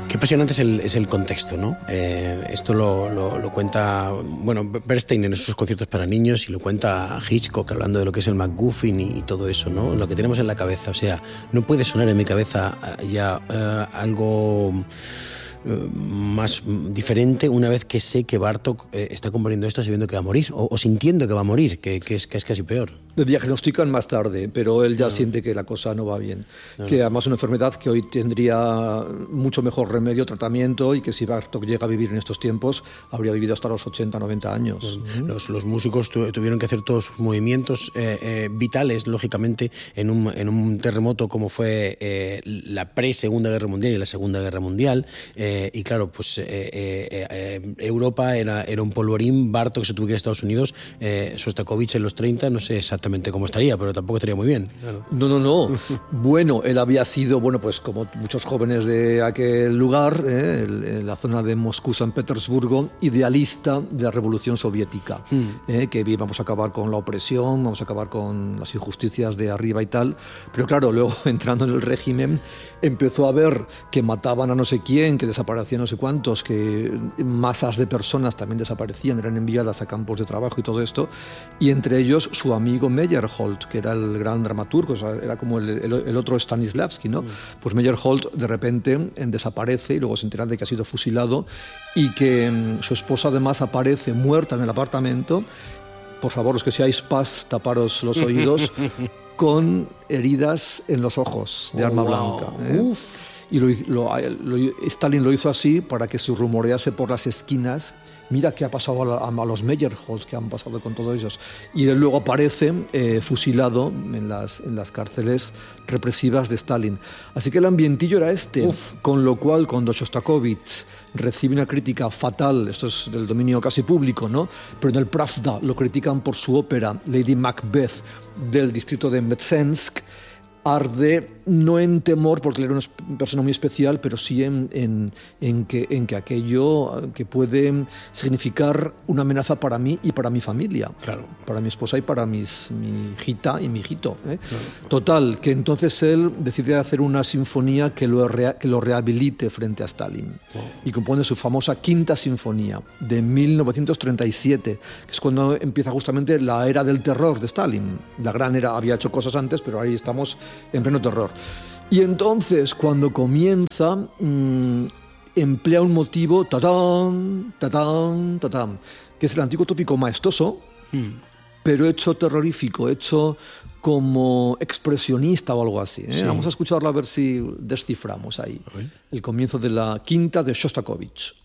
Qué apasionante es el contexto, ¿no? Esto lo cuenta, bueno, Bernstein en esos conciertos para niños, y lo cuenta Hitchcock hablando de lo que es el MacGuffin y todo eso, ¿no? Lo que tenemos en la cabeza. O sea, no puede sonar en mi cabeza ya algo más diferente una vez que sé que Bartók está componiendo esto sabiendo que va a morir, o sintiendo que va a morir, que es casi peor. Le diagnostican más tarde, pero él ya siente que la cosa no va bien. Que además es una enfermedad que hoy tendría mucho mejor remedio, tratamiento, y que si Bartók llega a vivir en estos tiempos, habría vivido hasta los 80, 90 años. Los músicos tuvieron que hacer todos sus movimientos vitales, lógicamente, en un terremoto como fue la pre-Segunda Guerra Mundial y la Segunda Guerra Mundial. Y claro, pues Europa era un polvorín. Bartók se tuvo que ir a Estados Unidos. Shostakovich en los 30, no sé exactamente cómo estaría, pero tampoco estaría muy bien. Claro. No. Bueno, él había sido, pues como muchos jóvenes de aquel lugar, en la zona de Moscú, San Petersburgo, idealista de la Revolución Soviética, que vamos a acabar con la opresión, vamos a acabar con las injusticias de arriba y tal. Pero claro, luego entrando en el régimen, empezó a ver que mataban a no sé quién, que desaparecían no sé cuántos, que masas de personas también desaparecían, eran enviadas a campos de trabajo y todo esto, y entre ellos su amigo Meyerhold, que era el gran dramaturgo, o sea, era como el otro Stanislavski, ¿no? Pues Meyerhold de repente desaparece, y luego se entera de que ha sido fusilado, y que su esposa además aparece muerta en el apartamento. Por favor, los que seáis paz, taparos los oídos, con heridas en los ojos de arma blanca. Y Stalin lo hizo así para que se rumorease por las esquinas: mira qué ha pasado a los Meyerhold, qué han pasado con todos ellos. Y él luego aparece fusilado en las cárceles represivas de Stalin. Así que el ambientillo era este. Con lo cual, cuando Shostakovich recibe una crítica fatal, esto es del dominio casi público, ¿no? Pero en el Pravda lo critican por su ópera Lady Macbeth del distrito de Mtsensk, arde no en temor, porque él era una persona muy especial, pero sí en que aquello que puede significar una amenaza para mí y para mi familia, claro, para mi esposa y para mi hijita y mi hijito. Claro. Total, que entonces él decide hacer una sinfonía que lo rehabilite frente a Stalin. Y compone su famosa Quinta Sinfonía de 1937, que es cuando empieza justamente la era del terror de Stalin. La gran era, había hecho cosas antes, pero ahí estamos en pleno terror. Y entonces, cuando comienza, emplea un motivo, tatán, tatán, tatán, que es el antiguo tópico maestoso, pero hecho terrorífico, hecho como expresionista o algo así. Sí. Vamos a escucharlo a ver si desciframos ahí el comienzo de la quinta de Shostakovich.